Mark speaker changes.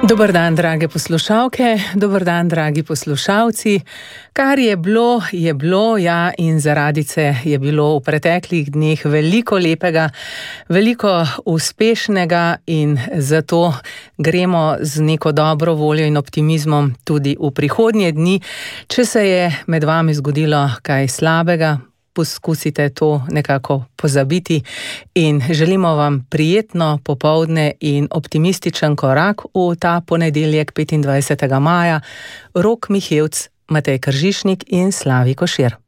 Speaker 1: Dober dan, drage poslušalke, dober dan, dragi poslušalci. Kar je bilo, ja, in zaradice je bilo v preteklih dneh veliko lepega, veliko uspešnega in zato gremo z neko dobro voljo in optimizmom tudi v prihodnje dni. Če se je med vami zgodilo kaj slabega, poskusite to nekako pozabiti in želimo vam prijetno popoldne in optimističen korak v ta ponedeljek 25. maja. Rok Mihevc, Matej Kržišnik in Slavi Košir.